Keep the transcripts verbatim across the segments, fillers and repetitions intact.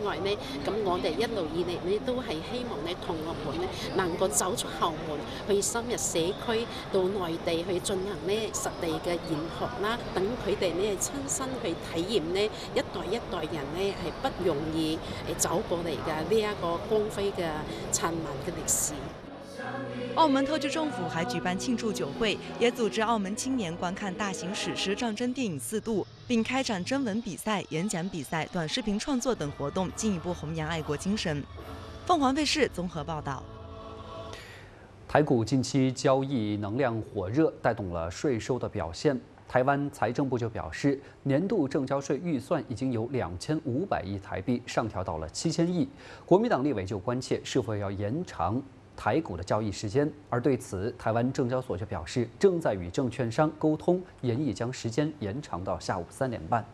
外呢，咁我哋一路以嚟呢都係希望呢同學們呢能夠走出後門，去深入社區，到內地去進行呢實地嘅研學啦，等佢哋呢親身去體驗呢一代一代人呢係不容易誒走過嚟嘅呢一個光輝嘅燦爛嘅歷史。 澳門特區政府還舉辦慶祝酒會，也組織澳門青年觀看大型史詩戰爭電影《四渡》，並開展徵文比賽、演講比賽、短視頻創作等活動，進一步弘揚愛國精神。鳳凰衛視綜合報道。 台股近期交易能量火熱，帶動了稅收的表現。台灣財政部就表示，年度證交稅預算已經由兩千五百億台幣上調到了七千億。國民黨立委就關切是否要延長台股的交易時間，而對此，台灣證交所就表示，正在與證券商溝通，研議將時間延長到下午三點半。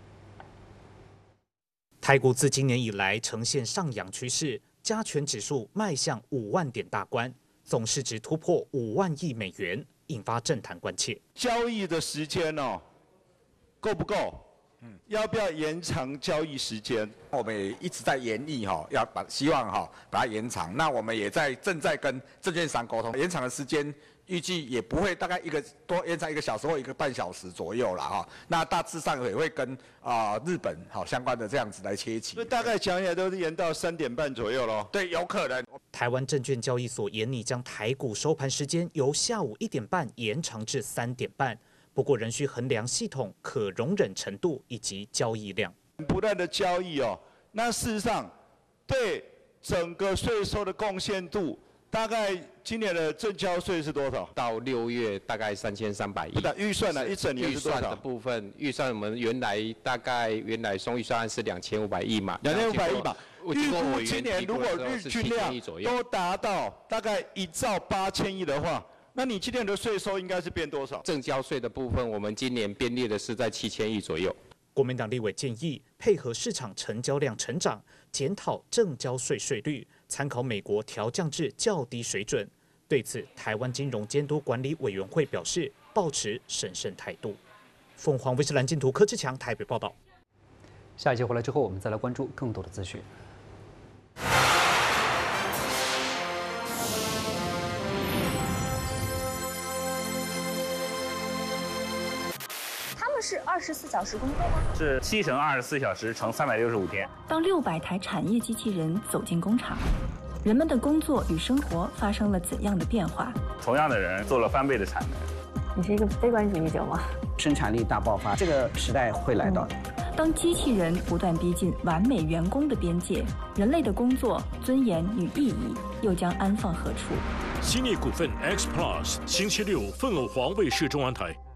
台股自今年以來呈現上揚趨勢，加權指數邁向五萬點大關，總市值突破五萬億美元，引發政壇關切。 交易的時間哦，夠不夠？嗯，要不要延長交易時間？ 我們也一直在研議哈，要把希望哈把它延長。那我們也在正在跟證券商溝通，延長的時間預計也不會大概一個多延長一個小時或一個半小時左右啦哈。那大致上也會跟啊、呃、日本好相關的這樣子來切齊。 所以大概講起來都是延到三點半左右咯。 對，有可能。 台灣證券交易所研擬將台股收盤時間由下午一點半延長至三點半。不過仍需衡量系統可容忍程度以及交易量。 不斷的交易哦，那事實上對整個稅收的貢獻度，大概今年的證交稅是多少？ 到六月大概三千三百億。 預算呢？一整年是多少？ 預算的部分，預算我們原來大概原來總預算案是兩千五百億嘛。 兩千五百億嘛。預估今年如果日均量都達到大概一兆八千億的話。那你今年的稅收應該是變多少？ 證交稅的部分，我們今年編列的是在七千億左右。 國民黨立委建議配合市場成交量成長，檢討證交稅稅率，參考美國調降至較低水準。對此，台灣金融監督管理委員會表示，抱持審慎態度。鳳凰衛視藍鏡圖柯志強台北報道。 下一節回來之後，我們再來關注更多的資訊。 是二十四小時工作嗎？ 是七乘二十四小時乘三百六十五天。 當六百台產業機器人走進工廠，人們的工作與生活發生了怎樣的變化？ 同樣的人做了翻倍的產能。 你是一個悲觀主義者嗎？ 生產力大爆發，這個時代會來到的。 嗯、當機器人不斷逼近完美員工的邊界，人類的工作尊嚴與意義又將安放何處？ 興業股份 X Plus 星期六鳳凰衛視中文台。